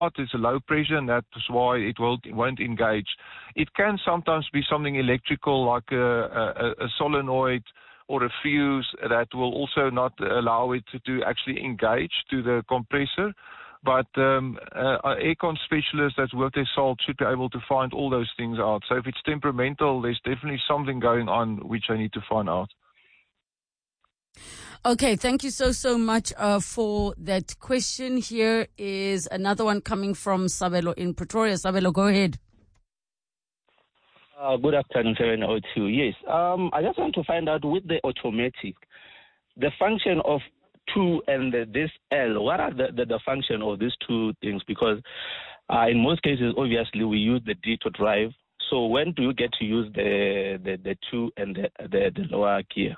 it's a low pressure, and that's why it won't engage. It can sometimes be something electrical, like a solenoid or a fuse, that will also not allow it to actually engage to the compressor. But our aircon specialists that work their salt should be able to find all those things out. So if it's temperamental, there's definitely something going on which I need to find out. Okay, thank you so much for that question. Here is another one coming from Sabelo in Pretoria. Sabelo, go ahead. Good afternoon, 702. Yes, I just want to find out with the automatic, the function of 2 and this L, what are the function of these two things? Because in most cases, obviously, we use the D to drive. So when do you get to use the 2 and the lower gear?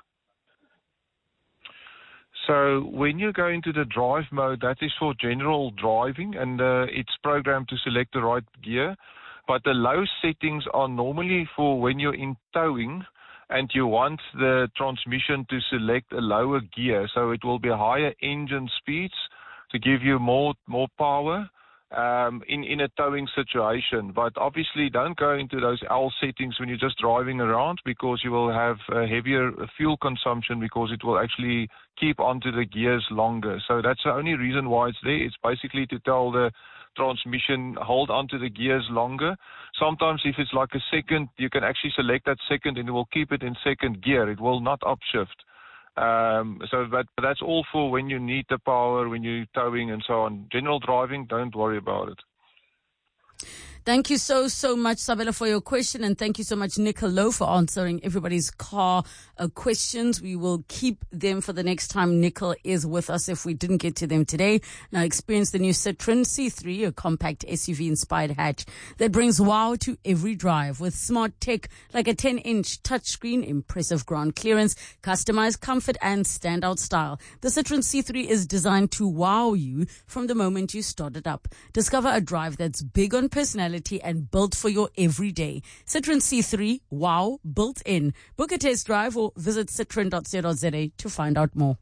So when you go into the drive mode, that is for general driving, and it's programmed to select the right gear. But the low settings are normally for when you're in towing and you want the transmission to select a lower gear. So it will be higher engine speeds to give you more power in a towing situation. But obviously don't go into those L settings when you're just driving around, because you will have a heavier fuel consumption, because it will actually keep onto the gears longer. So that's the only reason why it's there. It's basically to tell the transmission hold onto the gears longer. Sometimes if it's like a second, you can actually select that second and it will keep it in second gear. It will not upshift. But that's all for when you need the power, when you're towing and so on. General driving, don't worry about it. Thank you so much, Sabelo, for your question. And thank you so much, Nicolo, for answering everybody's car questions. We will keep them for the next time Nicole is with us if we didn't get to them today. Now experience the new Citroen C3, a compact SUV-inspired hatch that brings wow to every drive with smart tech like a 10-inch touchscreen, impressive ground clearance, customized comfort, and standout style. The Citroen C3 is designed to wow you from the moment you start it up. Discover a drive that's big on personality and built for your everyday. Citroen C3, wow, built in. Book a test drive or visit citroen.co.za to find out more.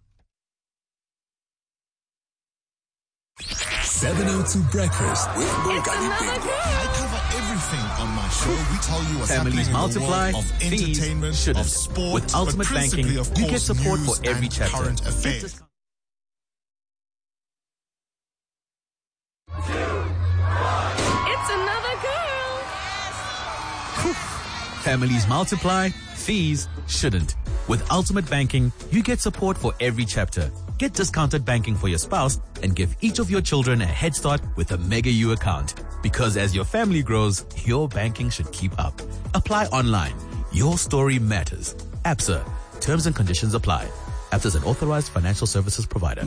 702 Breakfast with Bongani Big. I cover everything on my show. We tell you what's Families happening multiply, in the world of entertainment, fees of sport. With Ultimate Banking, of course, you get support news for every and chapter. Current affairs. It's another girl. Families multiply, fees shouldn't. With Ultimate Banking, you get support for every chapter. Get discounted banking for your spouse and give each of your children a head start with a Mega U account. Because as your family grows, your banking should keep up. Apply online. Your story matters. ABSA. Terms and conditions apply. ABSA is an authorized financial services provider.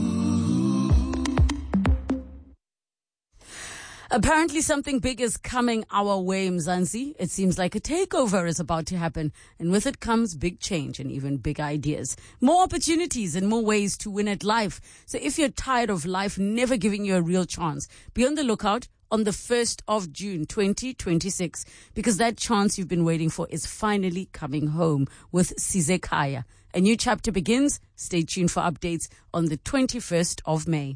Apparently something big is coming our way, Mzansi. It seems like a takeover is about to happen, and with it comes big change and even big ideas. More opportunities and more ways to win at life. So if you're tired of life never giving you a real chance, be on the lookout on the 1st of June, 2026, because that chance you've been waiting for is finally coming home with Sizekaya. A new chapter begins. Stay tuned for updates on the 21st of May.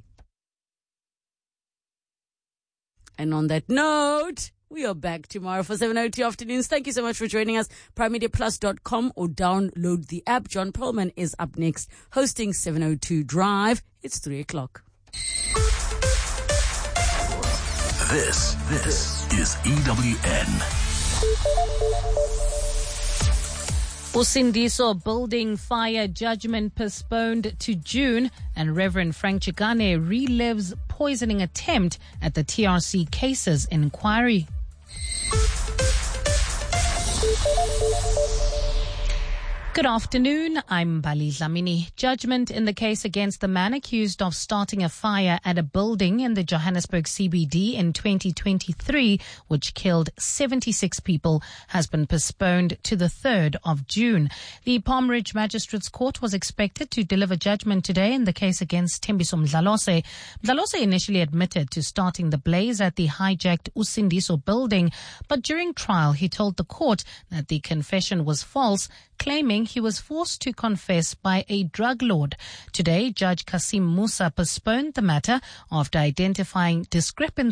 And on that note, we are back tomorrow for 7:02 afternoons. Thank you so much for joining us. PrimeMediaPlus.com or download the app. John Perlman is up next, hosting 702 Drive. It's 3 o'clock. This is EWN. Usindiso building fire judgment postponed to June, and Reverend Frank Chikane relives poisoning attempt at the TRC cases inquiry. Good afternoon, I'm Bali Dlamini. Judgment in the case against the man accused of starting a fire at a building in the Johannesburg CBD in 2023, which killed 76 people, has been postponed to the 3rd of June. The Palm Ridge Magistrates Court was expected to deliver judgment today in the case against Thembiso Mdlalose. Mdlalose initially admitted to starting the blaze at the hijacked Usindiso building, but during trial he told the court that the confession was false, claiming saying he was forced to confess by a drug lord. Today, Judge Kasim Musa postponed the matter after identifying discrepancies